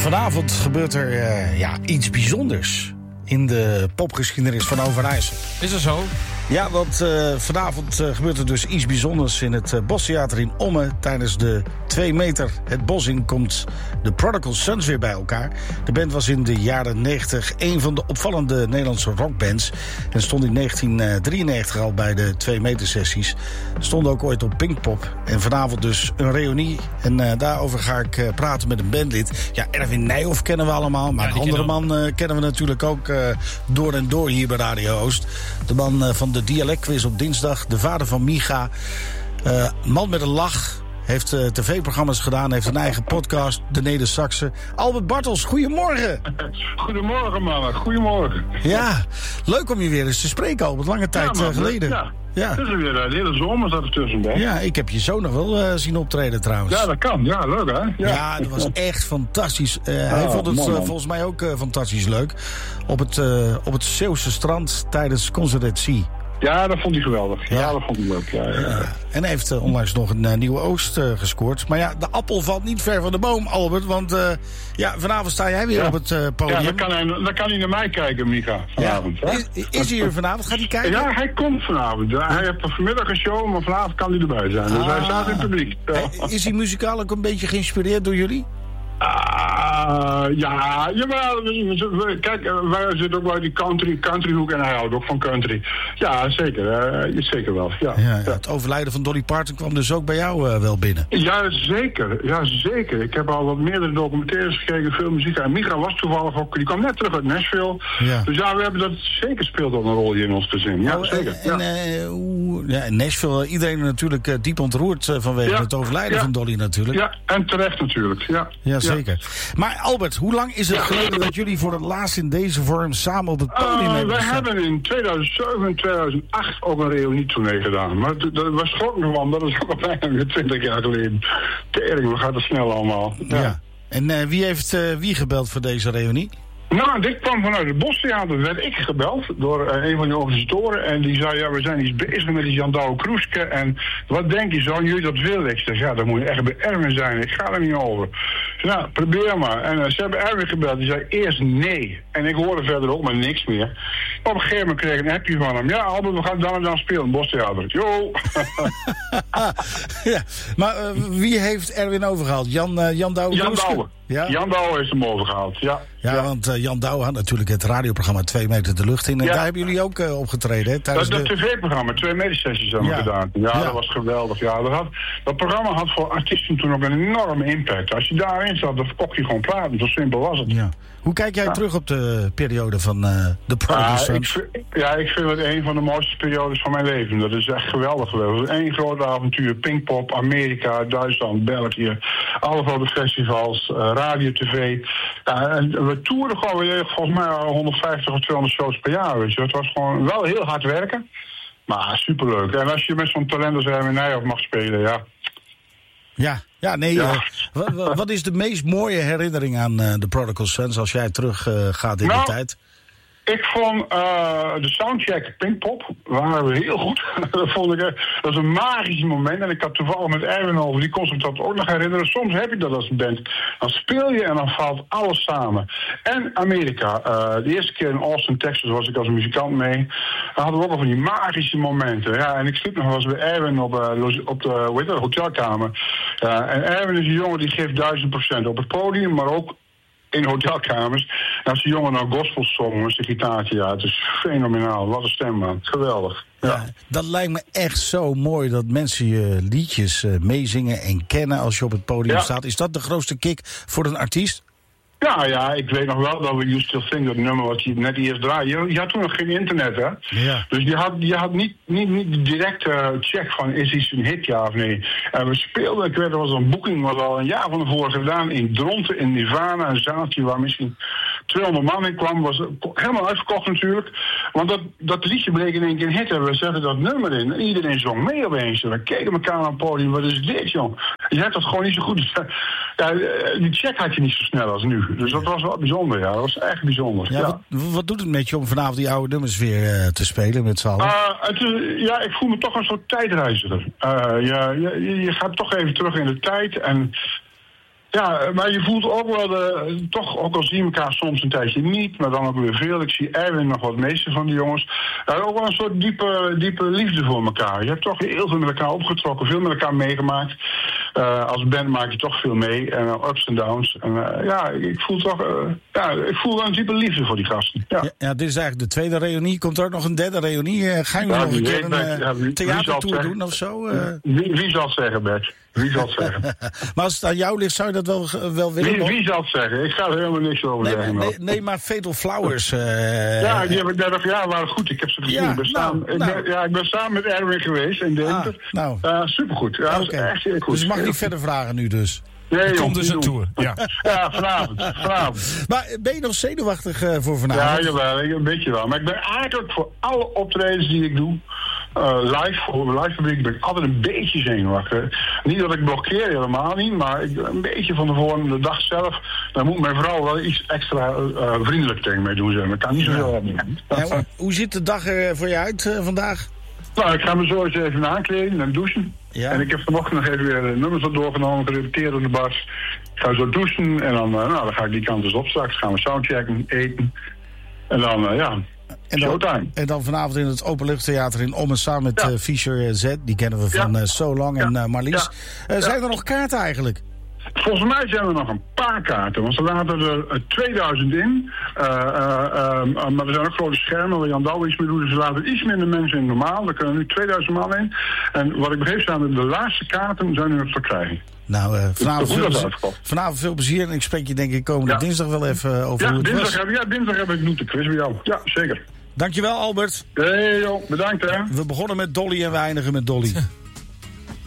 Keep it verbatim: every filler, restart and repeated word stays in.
Vanavond gebeurt er uh, ja, iets bijzonders in de popgeschiedenis van Overijssel. Is dat zo? Ja, want uh, vanavond uh, gebeurt er dus iets bijzonders in het uh, Bostheater in Ommen. Tijdens de twee meter het bos in komt de Prodigal Sons weer bij elkaar. De band was in de jaren negentig een van de opvallende Nederlandse rockbands. En stond in negentien drieënnegentig al bij de twee meter sessies. Stonden ook ooit op Pinkpop. En vanavond dus een reunie. En uh, daarover ga ik uh, praten met een bandlid. Ja, Erwin Nijhoff kennen we allemaal. Maar ja, een andere man uh, kennen we natuurlijk ook uh, door en door hier bij Radio Oost. De man uh, van de Dialectquiz op dinsdag. De vader van Micha. Uh, man met een lach. Heeft uh, tv-programma's gedaan. Heeft een eigen podcast. De Neder-Saxen. Albert Bartels, goedemorgen. Goedemorgen, mannen. Goedemorgen. Ja, leuk om je weer eens te spreken, Albert. Lange tijd ja, man, geleden. Ja. Ja. Het is er weer de hele zomer zat er tussenbij. Ja, ik heb je zo nog wel uh, zien optreden trouwens. Ja, dat kan. Ja, leuk hè? Ja, ja dat was echt fantastisch. Uh, oh, hij vond het uh, volgens mij ook uh, fantastisch leuk. Op het, uh, op het Zeeuwse strand tijdens Concertatie. Ja, dat vond hij geweldig. Ja, ja dat vond hij leuk. Ja, ja. Ja. En hij heeft uh, onlangs nog een uh, nieuwe Oost uh, gescoord. Maar ja, de appel valt niet ver van de boom, Albert. Want uh, ja, vanavond sta jij weer ja. op het uh, podium. Ja, dan kan, hij, dan kan hij naar mij kijken, Micha, vanavond. Ja. Is, is hij er vanavond? Gaat hij kijken? Ja, hij komt vanavond. Hij heeft vanmiddag een show, maar vanavond kan hij erbij zijn. Dus ah. hij staat in het publiek. Ja. Is hij muzikaal ook een beetje geïnspireerd door jullie? Uh, ja, jawel. Kijk, wij zitten ook bij die country, countryhoek en hij houdt ook van country. Ja, zeker. Uh, zeker wel. Ja, ja, ja. Het overlijden van Dolly Parton kwam dus ook bij jou uh, wel binnen. Ja, zeker. Ja, zeker. Ik heb al wat meerdere documentaires gekeken, veel muziek. En Micha was toevallig ook, die kwam net terug uit Nashville. Ja. Dus ja, we hebben dat zeker speelt ook een rol hier in ons gezin. Ja, oh, zeker. En, ja. Uh, hoe, ja, in Nashville, iedereen natuurlijk uh, diep ontroerd uh, vanwege ja. het overlijden ja. van Dolly natuurlijk. Ja, en terecht natuurlijk. Ja, ja zeker. Ja. Maar Albert, hoe lang is het ja. geleden dat jullie voor het laatst in deze vorm samen op het podium uh, hebben Wij gestaan? hebben in tweeduizend zeven en tweeduizend acht ook een reunietournee gedaan. Maar dat was schokkend, want dat is ook al bijna weer twintig jaar geleden. Tering, we gaan het snel allemaal. Ja. ja. En uh, wie heeft uh, wie gebeld voor deze reunie? Nou, dit kwam vanuit het Bostheater, werd ik gebeld door uh, een van de organisatoren. En die zei, ja, we zijn iets bezig met die Jan Douwe Kroeske. En wat denk je, zouden jullie dat willen? Ik zeg, ja, dat moet je echt bij Erwin zijn. Ik ga er niet over. Ik zei, nou, probeer maar. En uh, ze hebben Erwin gebeld. Die zei eerst nee. En ik hoorde verder ook maar niks meer. Op een gegeven moment kreeg ik een appje van hem. Ja, Albert, we gaan dan en dan spelen in het Bostheater. Jo! ja, maar uh, wie heeft Erwin overgehaald? Jan, uh, Jan Douwe Jan Kroeske? Douwe. Ja? Jan Douwe heeft hem overgehaald, ja. Ja, ja. want uh, Jan Douwe had natuurlijk het radioprogramma twee meter de lucht in. En ja. daar hebben jullie ook uh, opgetreden, hè? Dat, dat de... tv-programma, twee meter sessies hebben we ja. gedaan. Ja, ja, dat was geweldig. Ja, dat, had, dat programma had voor artiesten toen ook een enorme impact. Als je daarin zat, dan verkocht je gewoon platen. Zo simpel was het. Ja. Hoe kijk jij ja. terug op de periode van uh, de Prodigal Sons? Uh, ja, ik vind het een van de mooiste periodes van mijn leven. Dat is echt geweldig geweest. Eén groot avontuur. Pinkpop, Amerika, Duitsland, België. Alle grote festivals, uh, radio, tv. Ja, en we toerden gewoon weer volgens mij honderdvijftig of tweehonderd shows per jaar. Weet je. Het was gewoon wel heel hard werken. Maar superleuk. En als je met zo'n talent als Erwin Nijhoff mag spelen, ja... Ja, ja nee. Ja. Uh, wat, wat is de meest mooie herinnering aan uh, de Prodigal Sons als jij terug uh, gaat in nou, de tijd? Ik vond uh, de soundcheck Pinkpop waren we heel goed. dat vond ik, uh, dat is een magisch moment. En ik had toevallig met Erwin over, die kon zich dat ook nog herinneren. Soms heb je dat als band. Dan speel je en dan valt alles samen. En Amerika. Uh, de eerste keer in Austin, Texas was ik als muzikant mee. Daar hadden we ook al van die magische momenten. Ja, en ik sliep nog wel eens bij Erwin op, uh, op de hoe heet dat, hotelkamer. Ja, en Erwin is een jongen die geeft duizend procent op het podium, maar ook in hotelkamers. En als die jongen nou gospel zong, met zijn gitaartje, ja, het is fenomenaal. Wat een stem, man. Geweldig. Ja. Ja, dat lijkt me echt zo mooi dat mensen je liedjes uh, meezingen en kennen als je op het podium ja. staat. Is dat de grootste kick voor een artiest? Ja, ja, ik weet nog wel dat we You Still Think, dat nummer wat je net eerst draaide. Je, je had toen nog geen internet, hè? Ja. Dus je had, je had niet, niet, niet direct uh, check van, is iets een hit, ja of nee? En we speelden, ik weet, er was een boeking, was al een jaar van tevoren gedaan in Dronten, in Nirvana, een zaaltje waar misschien tweehonderd man in kwam. Was helemaal uitverkocht natuurlijk. Want dat, dat liedje bleek in één keer een hit en we zetten dat nummer in. En iedereen zong mee opeens. En we keken elkaar aan het podium, wat is dit, jong? Je hebt dat gewoon niet zo goed. Ja, die check had je niet zo snel als nu. Dus dat was wel bijzonder, ja. Dat was echt bijzonder. Ja, ja. Wat, wat doet het met je om vanavond die oude nummers weer uh, te spelen met z'n allen? Uh, het, uh, ja, ik voel me toch een soort tijdreiziger. Uh, ja, je, je gaat toch even terug in de tijd en Ja, maar je voelt ook wel, de, toch, ook al zie je elkaar soms een tijdje niet, maar dan ook weer veel. Ik zie Erwin nog wat meeste van de jongens. Ja, ook wel een soort diepe, diepe liefde voor elkaar. Je hebt toch heel veel met elkaar opgetrokken, veel met elkaar meegemaakt. Uh, als band maak je toch veel mee, en uh, ups en downs. En uh, ja, ik voel toch, uh, ja, ik voel wel een diepe liefde voor die gasten. Ja. Ja, ja, dit is eigenlijk de tweede reunie. Komt er ook nog een derde reunie? Uh, gaan jullie ja, nog een keer een uh, ja, wie, theatertour doen of zo? Uh... Wie, wie zal het zeggen, Bert? Wie zal het zeggen? Maar als het aan jou ligt, zou je dat wel, wel willen? Wie, wie zal het zeggen? Ik ga er helemaal niks over nee, zeggen. Nee, nee, maar Fatal Flowers... Uh... Ja, die heb ik dertig jaar waren goed. Ik heb ze gezien. Ja, ik, ben nou, samen, nou. ik, ben, ja, ik ben samen met Erwin geweest in Deventer. Ah, nou. uh, supergoed. Ja, dat is okay. echt heel goed. Dus je mag niet verder vragen nu dus? Nee, er joh, komt dus een tour. Ja. ja, vanavond. vanavond. Maar ben je nog zenuwachtig uh, voor vanavond? Ja, jawel, een beetje wel. Maar ik ben eigenlijk voor alle optredens die ik doe, uh, live, voor de livefabriek, ben ik altijd een beetje zenuwachtig. Niet dat ik blokkeer, helemaal niet, maar ik, een beetje van tevoren, de dag zelf, dan moet mijn vrouw wel iets extra uh, vriendelijk tegen mij doen. Zeg. Ik kan niet zoveel hebben. Ja, hoe, hoe ziet de dag er voor je uit uh, vandaag? Nou, ik ga me zo eens even aankleden en douchen. Ja. En ik heb vanochtend nog even weer de nummers wat doorgenomen, gerepeteerd op de bas. Ik ga zo douchen en dan, uh, nou, dan ga ik die kant eens op. Straks gaan we soundchecken, eten. En dan, uh, ja, en dan, showtime. En dan vanavond in het Openluchttheater in Ommen samen met ja. uh, Fischer Z. Die kennen we van ja. uh, So Long en uh, Marlies. Ja. Uh, zijn ja. er nog kaarten eigenlijk? Volgens mij zijn er nog een paar kaarten, want ze laten er tweeduizend in. Uh, uh, uh, maar er zijn ook grote schermen waar Jan Douwe iets mee doet. Dus ze laten iets minder mensen in normaal. Er kunnen nu tweeduizend man in. En wat ik begreep staan, de laatste kaarten zijn nu nog te krijgen. Nou, uh, vanavond, veel plezier, vanavond veel plezier. En ik spreek je denk ik komende ja. dinsdag wel even uh, over ja, hoe het dinsdag was. Heb, ja, dinsdag heb ik nu de quiz bij jou. Ja, zeker. Dankjewel, Albert. Hey, joh, bedankt hè. We begonnen met Dolly en we eindigen met Dolly.